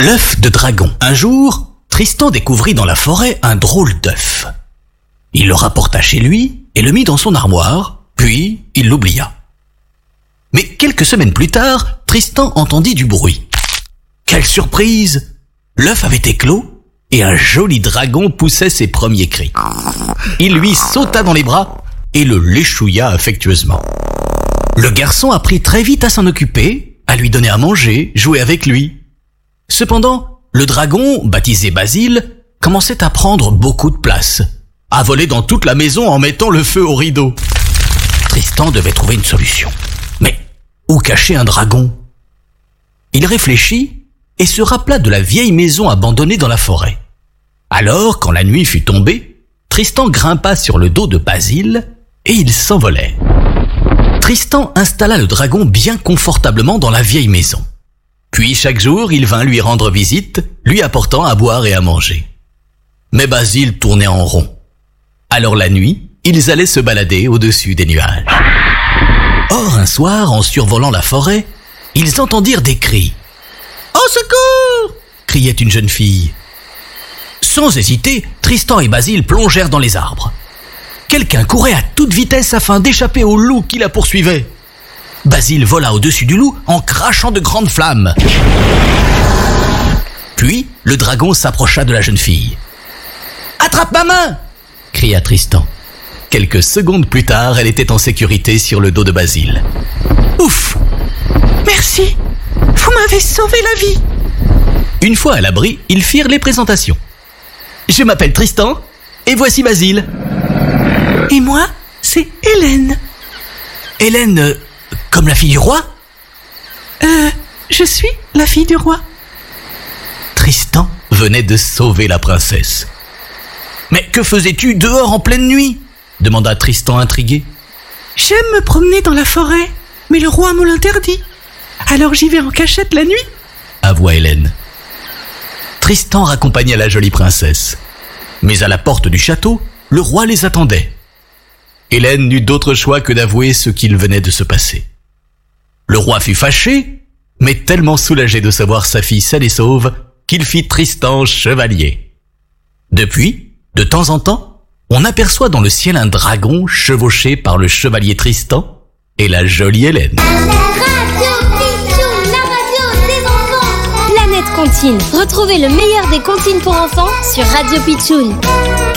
L'œuf de dragon. Un jour, Tristan découvrit dans la forêt un drôle d'œuf. Il le rapporta chez lui et le mit dans son armoire, puis il l'oublia. Mais quelques semaines plus tard, Tristan entendit du bruit. Quelle surprise! L'œuf avait éclos et un joli dragon poussait ses premiers cris. Il lui sauta dans les bras et le léchouilla affectueusement. Le garçon apprit très vite à s'en occuper, à lui donner à manger, jouer avec lui. Cependant, le dragon, baptisé Basile, commençait à prendre beaucoup de place, à voler dans toute la maison en mettant le feu au rideau. Tristan devait trouver une solution. Mais où cacher un dragon? Il réfléchit et se rappela de la vieille maison abandonnée dans la forêt. Alors, quand la nuit fut tombée, Tristan grimpa sur le dos de Basile et il s'envolait. Tristan installa le dragon bien confortablement dans la vieille maison. Puis chaque jour, il vint lui rendre visite, lui apportant à boire et à manger. Mais Basile tournait en rond. Alors la nuit, ils allaient se balader au-dessus des nuages. Or, un soir, en survolant la forêt, ils entendirent des cris. « Au secours !» criait une jeune fille. Sans hésiter, Tristan et Basile plongèrent dans les arbres. Quelqu'un courait à toute vitesse afin d'échapper au loup qui la poursuivait. Basile vola au-dessus du loup en crachant de grandes flammes. Puis, le dragon s'approcha de la jeune fille. « Attrape ma main !» cria Tristan. Quelques secondes plus tard, elle était en sécurité sur le dos de Basile. « Ouf ! Merci, vous m'avez sauvé la vie !» Une fois à l'abri, ils firent les présentations. « Je m'appelle Tristan, et voici Basile. »« Et moi, c'est Hélène. »« Hélène, comme la fille du roi ?»« Je suis la fille du roi. » Tristan venait de sauver la princesse. « Mais que faisais-tu dehors en pleine nuit ?» demanda Tristan intrigué. « J'aime me promener dans la forêt, mais le roi me l'interdit. Alors j'y vais en cachette la nuit. » avoua Hélène. Tristan raccompagna la jolie princesse. Mais à la porte du château, le roi les attendait. Hélène n'eut d'autre choix que d'avouer ce qu'il venait de se passer. Le roi fut fâché, mais tellement soulagé de savoir sa fille saine et sauve qu'il fit Tristan chevalier. Depuis, de temps en temps, on aperçoit dans le ciel un dragon chevauché par le chevalier Tristan et la jolie Hélène. Planète Comptine. Retrouvez le meilleur des comptines pour enfants sur Radio Pitchoun.